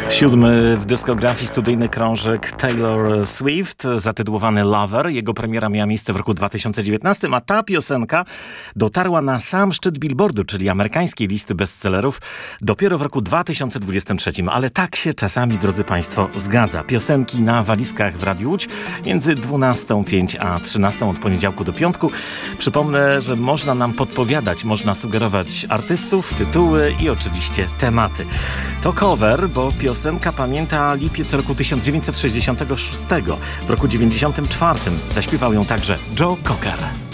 Siódmy w dyskografii studyjny krążek Taylor Swift, zatytułowany Lover. Jego premiera miała miejsce w roku 2019, a ta piosenka dotarła na sam szczyt Billboardu, czyli amerykańskiej listy bestsellerów, dopiero w roku 2023. Ale tak się czasami, drodzy Państwo, zgadza. Piosenki na walizkach w Radiu Łódź między 12:05 a 13:00 od poniedziałku do piątku. Przypomnę, że można nam podpowiadać, można sugerować artystów, tytuły i oczywiście tematy. To cover, bo piosenka pamięta lipiec roku 1966. W roku 1994 zaśpiewał ją także Joe Cocker.